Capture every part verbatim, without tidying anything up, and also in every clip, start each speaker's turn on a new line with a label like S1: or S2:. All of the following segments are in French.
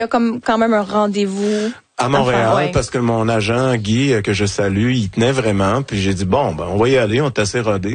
S1: Il y a comme quand même un rendez-vous.
S2: À Montréal,
S1: enfin, ouais.
S2: parce que mon agent, Guy, que je salue, il tenait vraiment. Puis j'ai dit, bon, ben on va y aller, on est assez rodés.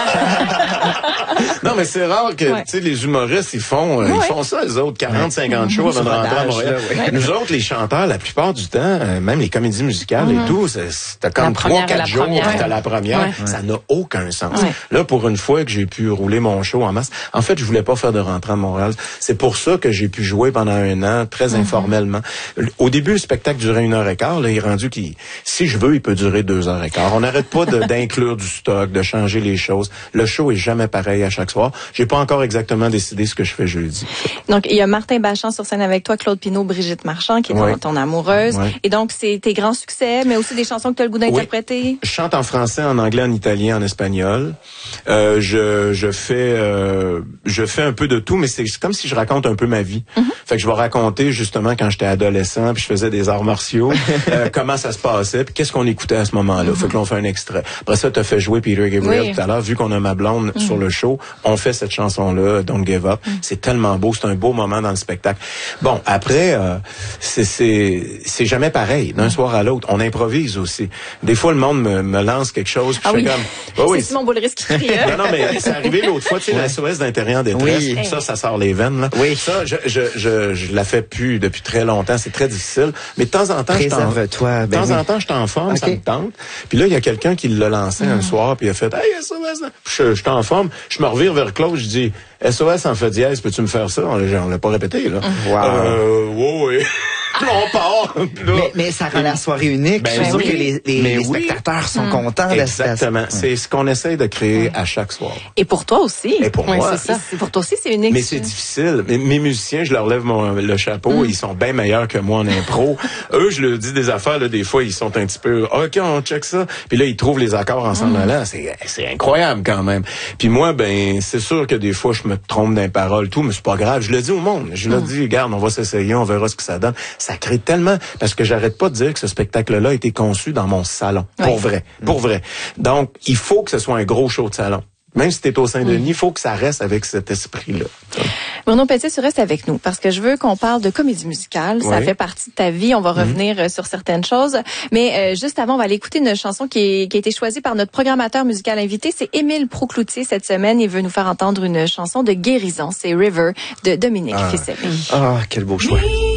S2: Non, mais c'est rare que, ouais. tu sais, les humoristes, ils font euh, ouais. ils font ça, eux autres, quarante, cinquante shows avant de rentrer à Montréal. Là, ouais. Nous autres, les chanteurs, la plupart du temps, euh, même les comédies musicales mm-hmm. et tout, c'est, t'as comme trois, quatre jours, puis t'as la première. Ouais. Ça n'a aucun sens. Ouais. Là, pour une fois que j'ai pu rouler mon show en masse, en fait, je voulais pas faire de rentrée à Montréal. C'est pour ça que j'ai pu jouer pendant un an, très mm-hmm. informellement. Au début, le spectacle durait une heure et quart. Là, il est rendu qu'il, si je veux, il peut durer deux heures et quart. On n'arrête pas de, d'inclure du stock, de changer les choses. Le show est jamais pareil à chaque soir. J'ai pas encore exactement décidé ce que je fais jeudi.
S1: Donc, il y a Martin Bachand sur scène avec toi, Claude Pinault, Brigitte Marchand, qui est oui. ton amoureuse. Oui. Et donc, c'est tes grands succès, mais aussi des chansons que tu as le goût d'interpréter.
S2: Oui. Je chante en français, en anglais, en italien, en espagnol. Euh, je, je fais, euh, je fais un peu de tout, mais c'est comme si je raconte un peu ma vie. Mm-hmm. Fait que je vais raconter, justement, quand j'étais adolescent, puis je faisais des arts martiaux, euh, comment ça se passait, puis qu'est-ce qu'on écoutait à ce moment-là. Mm-hmm. Fait que l'on fait un extrait. Après ça, t'as fait jouer Peter Gabriel oui. tout à l'heure. Vu qu'on a ma blonde mm-hmm. sur le show, on fait cette chanson-là, Don't Give Up. Mm-hmm. C'est tellement beau, c'est un beau moment dans le spectacle. Bon, après, euh, c'est, c'est, c'est jamais pareil, d'un mm-hmm. soir à l'autre. On improvise aussi. Des fois, le monde me, me lance quelque chose, puis
S1: ah
S2: je
S1: oui.
S2: fais comme... Oh,
S1: c'est
S2: oui.
S1: Simon Boulris qui crie.
S2: non, non, mais c'est arrivé l'autre fois, tu sais, ouais. la S O S d'intérieur détresse. Oui. Ça, ça sort les veines, là.
S3: Oui.
S2: Ça, je, je, je, je la fais plus depuis très longtemps. C'est très difficile. Mais de temps en temps, je t'en...
S3: Préserve-toi.
S2: Ben de temps oui. en temps, je t'en forme, okay. ça me tente. Puis là, il y a quelqu'un qui l'a lancé mm. un soir, puis il a fait « Hey, S O S! » Je, je t'en forme. Je me revire vers Claude, je dis « S O S en fait dièse, peux-tu me faire ça? » On l'a, on l'a pas répété, là.
S3: Wow.
S2: Euh, ouais, ouais. On part.
S3: Mais, mais ça rend la soirée unique.
S2: Ben,
S3: je suis sûr
S2: oui.
S3: que les, les, les
S2: oui.
S3: spectateurs sont
S1: mm.
S3: contents.
S2: Exactement.
S3: De
S2: c'est ce qu'on essaye de créer mm. à chaque soir.
S1: Et pour toi aussi.
S2: Et pour
S1: oui,
S2: moi.
S1: C'est ça. C'est pour toi aussi, c'est unique.
S2: Mais c'est difficile. Mes, mes musiciens, je leur lève mon, le chapeau. Mm. Ils sont bien meilleurs que moi en impro. Eux, je leur dis des affaires, là, des fois, ils sont un petit peu, OK, on check ça. Puis là, ils trouvent les accords en s'en mm. allant. C'est, c'est incroyable quand même. Puis moi, ben, c'est sûr que des fois, je me trompe dans les paroles, tout, mais c'est pas grave. Je le dis au monde. Je mm. le dis, regarde, on va s'essayer, on verra ce que ça donne. Ça crée tellement, parce que j'arrête pas de dire que ce spectacle-là a été conçu dans mon salon. Oui. Pour vrai. Pour vrai. Donc, il faut que ce soit un gros show de salon. Même si t'es au Saint-Denis, il faut que ça reste avec cet esprit-là.
S1: Bruno Pelletier, tu restes avec nous parce que je veux qu'on parle de comédie musicale. Oui. Ça fait partie de ta vie. On va revenir mm-hmm. sur certaines choses. Mais euh, juste avant, on va aller écouter une chanson qui, est, qui a été choisie par notre programmateur musical invité. C'est Émile Proucloutier cette semaine. Il veut nous faire entendre une chanson de guérison. C'est River de Dominique
S3: ah.
S1: Fils-Aimé.
S3: Ah, quel beau choix.